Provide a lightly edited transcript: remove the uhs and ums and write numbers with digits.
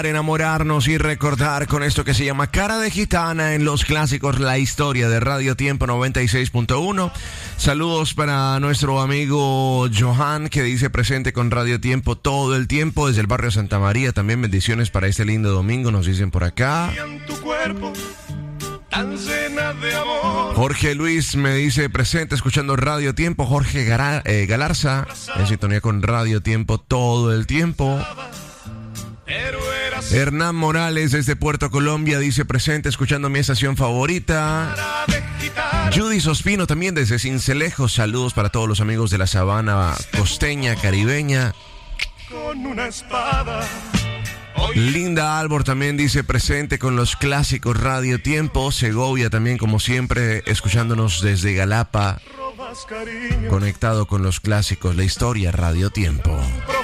Enamorarnos y recordar con esto que se llama Cara de Gitana en los clásicos, la historia de Radio Tiempo 96.1. Saludos para nuestro amigo Johan, que dice presente con Radio Tiempo todo el tiempo desde el barrio Santa María. También bendiciones para este lindo domingo, nos dicen por acá. Jorge Luis me dice presente escuchando Radio Tiempo. Jorge Galarza en sintonía con Radio Tiempo todo el tiempo. Hernán Morales desde Puerto Colombia dice presente escuchando mi estación favorita. Judy Sospino también desde Cincelejo. Saludos para todos los amigos de la sabana costeña, caribeña. Linda Albor también dice presente con los clásicos Radio Tiempo. Segovia también, como siempre, escuchándonos desde Galapa, conectado con los clásicos, la historia Radio Tiempo.